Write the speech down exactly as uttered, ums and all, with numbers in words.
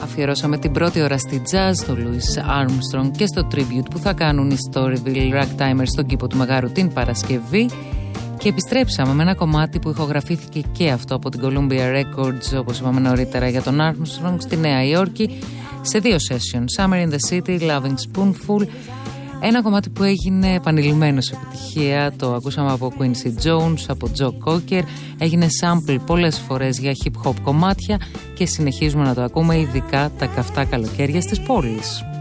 Αφιερώσαμε την πρώτη ώρα στη jazz, στο Louis Armstrong και στο tribute που θα κάνουν οι Storyville Ragtimers στον κήπο του Μεγάρου την Παρασκευή. Και επιστρέψαμε με ένα κομμάτι που ηχογραφήθηκε και αυτό από την Columbia Records, όπως είπαμε νωρίτερα, για τον Armstrong στη Νέα Υόρκη σε δύο sessions, Summer in the City, Loving Spoonful. Ένα κομμάτι που έγινε επανειλημμένο σε επιτυχία, το ακούσαμε από Quincy Jones, από Joe Cocker, έγινε sample πολλές φορές για hip hop κομμάτια και συνεχίζουμε να το ακούμε ειδικά τα καυτά καλοκαίρια στις πόλεις.